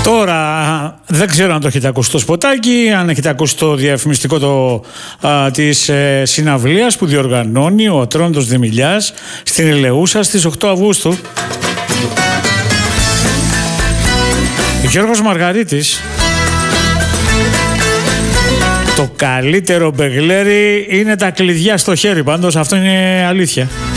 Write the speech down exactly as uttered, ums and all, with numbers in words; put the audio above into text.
Τώρα δεν ξέρω αν το έχετε ακούσει το σποτάκι, αν έχετε ακούσει το διαφημιστικό το, α, της ε, συναυλίας που διοργανώνει ο Ατρόμητος Δημηλιάς στην Ελεούσα στις οκτώ Αυγούστου. Ο Γιώργος Μαργαρίτης, το καλύτερο μπεγλέρι είναι τα κλειδιά στο χέρι, πάντως αυτό είναι αλήθεια.